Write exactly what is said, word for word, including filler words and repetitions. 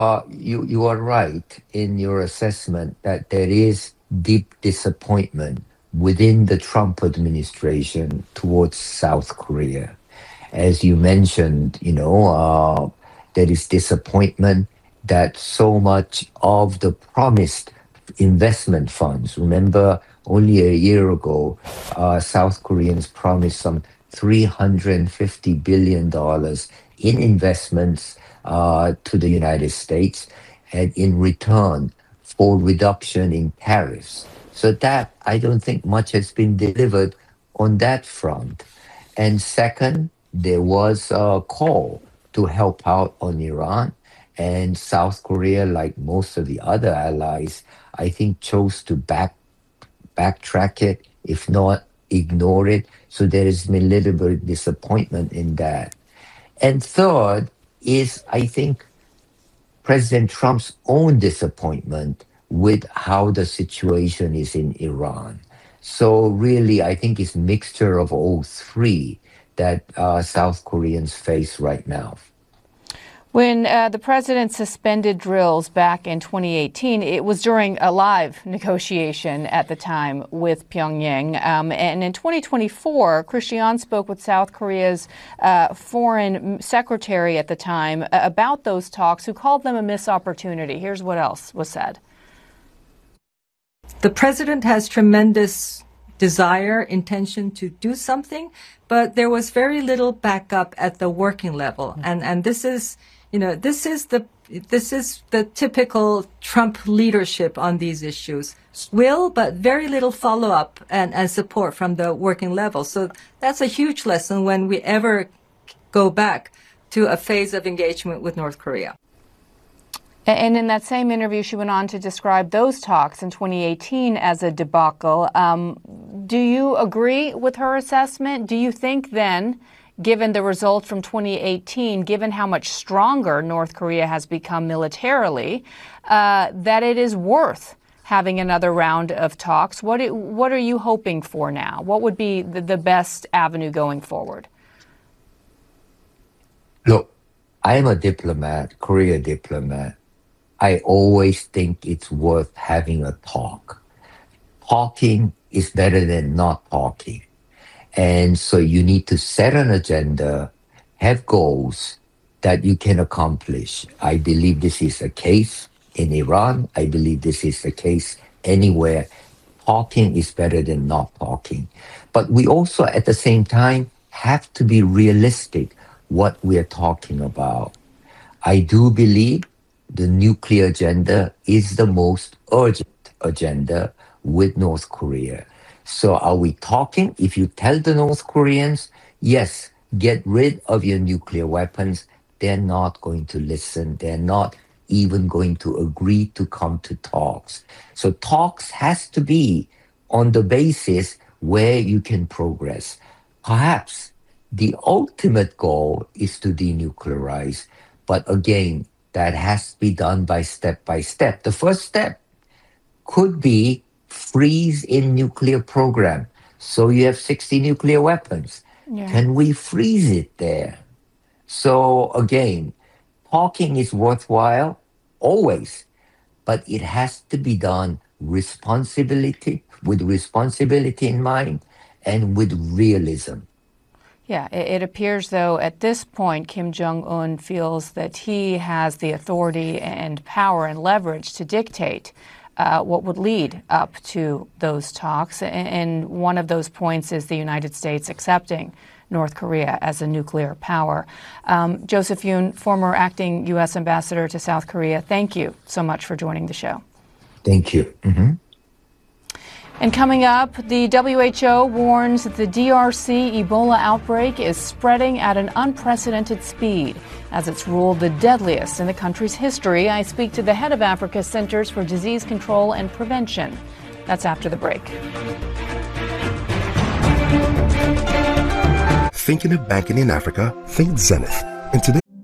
Uh, you, you are right in your assessment that there is deep disappointment within the Trump administration towards South Korea. As you mentioned, you know, uh, there is disappointment that so much of the promised investment funds, remember, only a year ago, uh, South Koreans promised some three hundred fifty billion dollars in investments uh, to the United States, and in return for reduction in tariffs. So that I don't think much has been delivered on that front. And second, there was a call to help out on Iran. And South Korea, like most of the other allies, I think chose to back backtrack it, if not ignore it. So there has been a little bit of disappointment in that. And third is, I think, President Trump's own disappointment with how the situation is in Iran. So really, I think it's a mixture of all three that uh, South Koreans face right now. When uh, the president suspended drills back in twenty eighteen, it was during a live negotiation at the time with Pyongyang. Um, and in twenty twenty-four, Christian spoke with South Korea's uh, foreign secretary at the time about those talks, who called them a missed opportunity. Here's what else was said. The president has tremendous desire, intention to do something, but there was very little backup at the working level. And, and this is, you know, this is the, this is the typical Trump leadership on these issues. Will, but very little follow-up and, and support from the working level. So that's a huge lesson when we ever go back to a phase of engagement with North Korea. And in that same interview, she went on to describe those talks in twenty eighteen as a debacle. Um, do you agree with her assessment? Do you think then, given the results from twenty eighteen, given how much stronger North Korea has become militarily, uh, that it is worth having another round of talks? What, it, what are you hoping for now? What would be the, the best avenue going forward? Look, I'm a diplomat, Korea diplomat. I always think it's worth having a talk. Talking is better than not talking. And so you need to set an agenda, have goals that you can accomplish. I believe this is the case in Iran. I believe this is the case anywhere. Talking is better than not talking. But we also, at the same time, have to be realistic what we are talking about. I do believe the nuclear agenda is the most urgent agenda with North Korea. So are we talking? If you tell the North Koreans, yes, get rid of your nuclear weapons, they're not going to listen. They're not even going to agree to come to talks. So talks has to be on the basis where you can progress. Perhaps the ultimate goal is to denuclearize, but again, that has to be done by step by step. The first step could be freeze in nuclear program. So you have sixty nuclear weapons. Yeah. Can we freeze it there? So again, talking is worthwhile always, but it has to be done responsibility, with responsibility in mind and with realism. Yeah, it appears, though, at this point, Kim Jong-un feels that he has the authority and power and leverage to dictate uh, what would lead up to those talks. And one of those points is the United States accepting North Korea as a nuclear power. Um, Joseph Yoon, former acting U S ambassador to South Korea, thank you so much for joining the show. Thank you. Mm-hmm. And coming up, the W H O warns that the D R C Ebola outbreak is spreading at an unprecedented speed as it's ruled the deadliest in the country's history. I speak to the head of Africa's Centers for Disease Control and Prevention. That's after the break. Thinking of banking in Africa? Think Zenith. And today